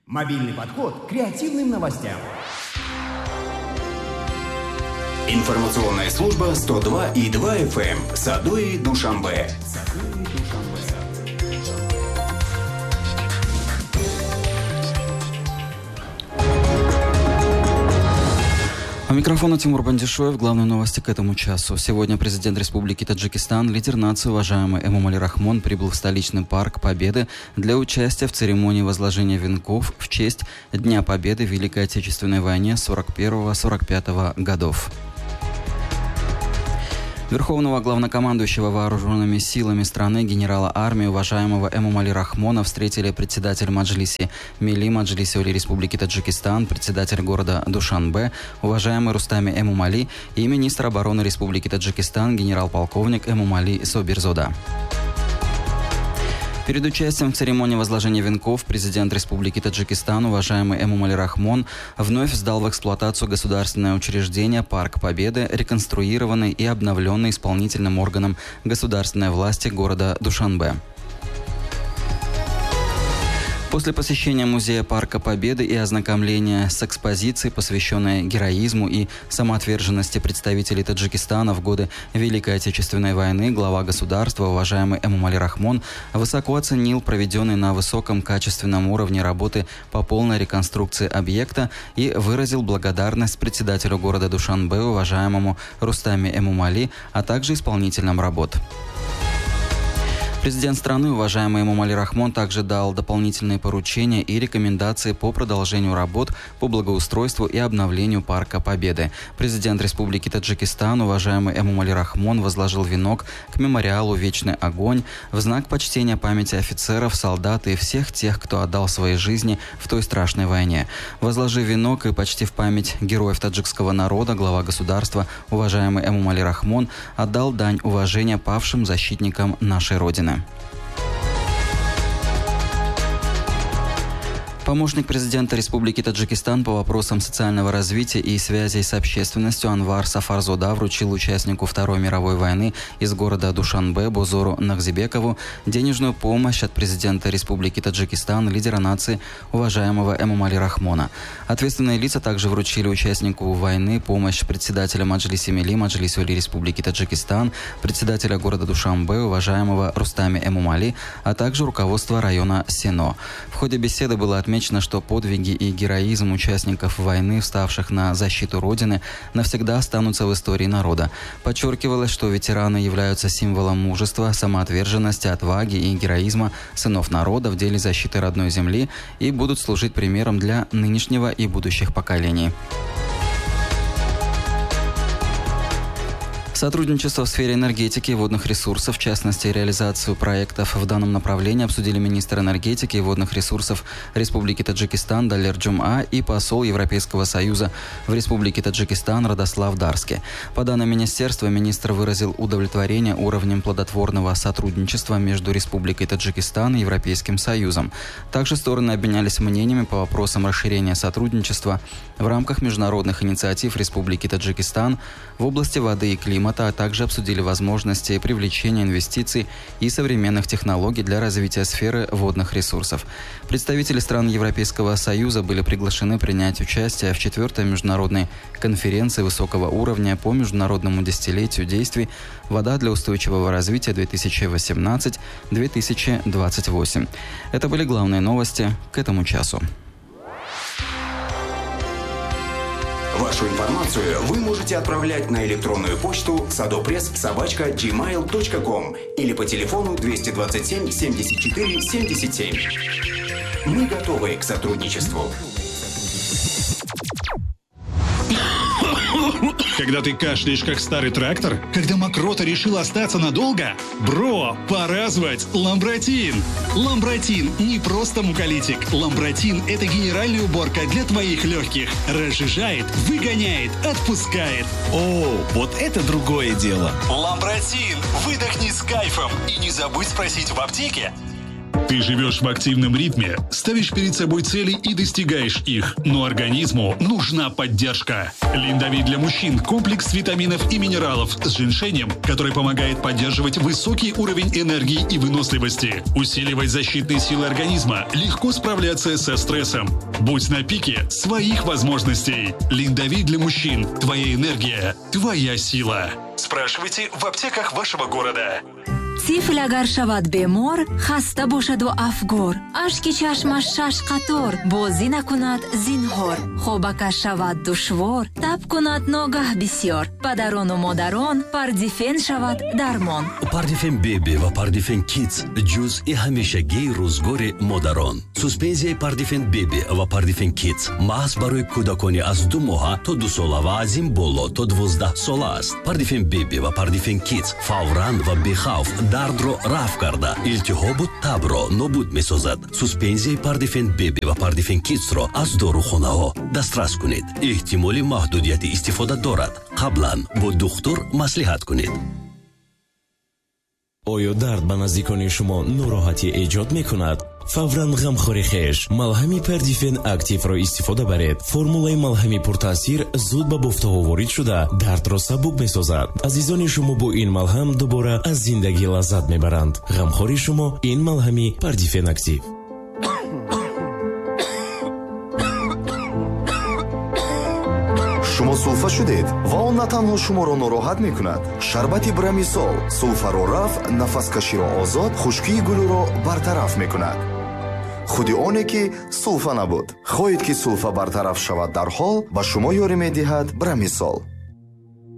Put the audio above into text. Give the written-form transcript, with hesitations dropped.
Мобильный подход к креативным новостям. Информационная служба 102,2 FM. Садои, Душанбе. У микрофона Тимур Бандишоев. Главные новости к этому часу. Сегодня президент Республики Таджикистан, лидер нации, уважаемый Эмомали Рахмон, прибыл в столичный парк Победы для участия в церемонии возложения венков в честь Дня Победы в Великой Отечественной войне 41-45 годов. Верховного главнокомандующего вооруженными силами страны генерала армии уважаемого Эмомали Рахмона встретили председатель Маджлиси Милли Маджлиси Оли Республики Таджикистан, председатель города Душанбе, уважаемый Рустами Эмомали и министр обороны Республики Таджикистан генерал-полковник Эмомали Собирзода. Перед участием в церемонии возложения венков президент Республики Таджикистан, уважаемый Эмомали Рахмон, вновь сдал в эксплуатацию государственное учреждение «Парк Победы», реконструированный и обновленный исполнительным органом государственной власти города Душанбе. После посещения музея Парка Победы и ознакомления с экспозицией, посвященной героизму и самоотверженности представителей Таджикистана в годы Великой Отечественной войны, глава государства, уважаемый Эмомали Рахмон, высоко оценил проведенные на высоком качественном уровне работы по полной реконструкции объекта и выразил благодарность председателю города Душанбе, уважаемому Рустами Эмомали, а также исполнителям работ. Президент страны, уважаемый Эмомали Рахмон, также дал дополнительные поручения и рекомендации по продолжению работ по благоустройству и обновлению Парка Победы. Президент Республики Таджикистан, уважаемый Эмомали Рахмон, возложил венок к мемориалу «Вечный огонь» в знак почтения памяти офицеров, солдат и всех тех, кто отдал свои жизни в той страшной войне. Возложив венок и почтив память героев таджикского народа, глава государства, уважаемый Эмомали Рахмон, отдал дань уважения павшим защитникам нашей Родины. Помощник президента Республики Таджикистан по вопросам социального развития и связей с общественностью Анвар Сафарзода вручил участнику Второй мировой войны из города Душанбе Бозору Нахзибекову денежную помощь от президента Республики Таджикистан, лидера нации, уважаемого Эмомали Рахмона. Ответственные лица также вручили участнику войны помощь председателя Маджлиси Милли Маджлиси Оли Республики Таджикистан, председателя города Душанбе, уважаемого Рустами Эмомали, а также руководства района Сено. В ходе беседы было отмечено, что подвиги и героизм участников войны, вставших на защиту Родины, навсегда останутся в истории народа. Подчеркивалось, что ветераны являются символом мужества, самоотверженности, отваги и героизма сынов народа в деле защиты родной земли и будут служить примером для нынешнего и будущих поколений. Сотрудничество в сфере энергетики и водных ресурсов, в частности, реализацию проектов в данном направлении, обсудили министр энергетики и водных ресурсов Республики Таджикистан Далер Джум'a и посол Европейского Союза в Республике Таджикистан Радослав Дарски. По данным министерства, министр выразил удовлетворение уровнем плодотворного сотрудничества между Республикой Таджикистан и Европейским Союзом. Также стороны обменялись мнениями по вопросам расширения сотрудничества в рамках международных инициатив Республики Таджикистан в области воды и климата, а также обсудили возможности привлечения инвестиций и современных технологий для развития сферы водных ресурсов. Представители стран Европейского Союза были приглашены принять участие в 4-й международной конференции высокого уровня по международному десятилетию действий «Вода для устойчивого развития 2018-2028». Это были главные новости к этому часу. Вашу информацию вы можете отправлять на электронную почту sadopress@gmail.com или по телефону 227 74 77. Мы готовы к сотрудничеству. Когда ты кашляешь, как старый трактор? Когда мокрота решила остаться надолго? Бро, пора звать Ламбротин! Ламбротин не просто муколитик. Ламбротин – это генеральная уборка для твоих легких. Разжижает, выгоняет, отпускает. О, вот это другое дело. Ламбротин! Выдохни с кайфом. И не забудь спросить в аптеке. Ты живешь в активном ритме, ставишь перед собой цели и достигаешь их, но организму нужна поддержка. Линдави для мужчин – комплекс витаминов и минералов с женьшенем, который помогает поддерживать высокий уровень энергии и выносливости, усиливать защитные силы организма, легко справляться со стрессом. Будь на пике своих возможностей. Линдави для мужчин – твоя энергия, твоя сила. Спрашивайте в аптеках вашего города. طفل اگر شود بیمار خسته باشد و افگار اشک چشمش شش قطار بازی نکند زینهار خوابک شود دشوار تب کند ناگه بسیار پدران و مادران پاردیفن شود درمان پاردیفن بیبی و پاردیفن کیدز جزئی همیشگی روزگار مادران سوسپنزیای پاردیفن بیبی و پاردیفن کیدز محض برای کودکانی از 2 ماه تا 2 ساله و از این بالا تا 12 ساله است پاردیفن بیبی و پاردیفن کیدز فوراً و بی‌خوف дардро раф карда илтиҳобу табро нобуд месозад. Суспензияи Пардифен Беби ва Пардифен Кидсро аз дорухонаҳо дастрас кунед. Эҳтимоли маҳдудияти истифода дорад. Қаблан бо духтур маслиҳат кунед. оё дард ба наздикони шумо нороҳатӣ эҷод мекунад? фавран ғамхори хеш малҳами Пардифен активро истифода баред. формулаи малҳами пуртаъсир зуд ба бофтаҳо ворид шуда дардро сабук месозад. азизони шумо бо ин малҳам дубора аз зиндагӣ лаззат мебаранд. ғамхори шумо ин малҳами Пардифен актив. шумо сулфа шудед ва он на танҳо шуморо нороҳат мекунад. шарбати брамисол сулфаро раф, нафаскаширо озод, хушкии гулӯро бартараф мекунад. худи оне ки сулфа набуд. хоҳед ки сулфа бартараф шавад дар ҳол ба шумо ёрӣ медиҳад брамисол.